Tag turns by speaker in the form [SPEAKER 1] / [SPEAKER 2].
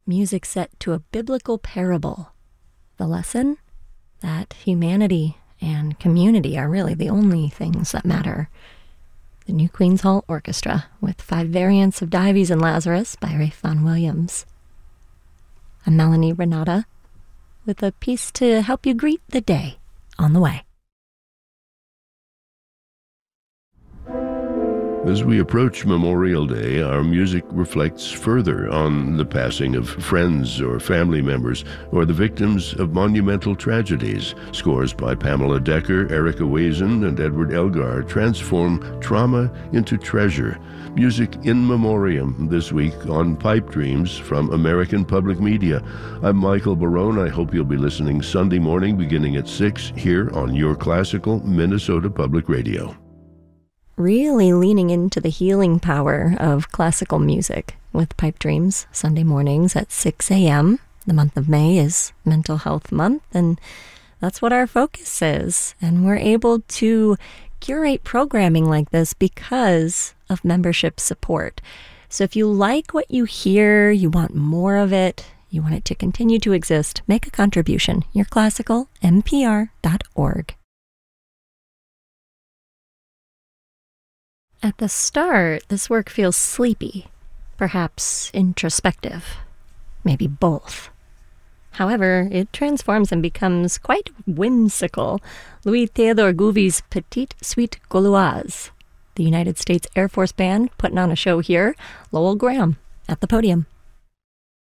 [SPEAKER 1] music set to a biblical parable. The lesson? That humanity and community are really the only things that matter. The New Queen's Hall Orchestra, with 5 variants of Dives and Lazarus by Ralph Vaughan Williams. I'm Melanie Renata, with a piece to help you greet the day on the way.
[SPEAKER 2] As we approach Memorial Day, our music reflects further on the passing of friends or family members or the victims of monumental tragedies. Scores by Pamela Decker, Erica Wazen, and Edward Elgar transform trauma into treasure. Music in memoriam this week on Pipe Dreams from American Public Media. I'm Michael Barone. I hope you'll be listening Sunday morning beginning at 6 here on your classical Minnesota Public Radio.
[SPEAKER 1] Really leaning into the healing power of classical music with Pipe Dreams, Sunday mornings at 6 a.m. The month of May is Mental Health Month, and that's what our focus is. And we're able to curate programming like this because of membership support. So if you like what you hear, you want more of it, you want it to continue to exist, make a contribution. yourclassicalmpr.org. At the start, this work feels sleepy, perhaps introspective, maybe both. However, it transforms and becomes quite whimsical. Louis Theodore Gouvy's Petite Suite Gauloise, the United States Air Force Band putting on a show here, Lowell Graham at the podium.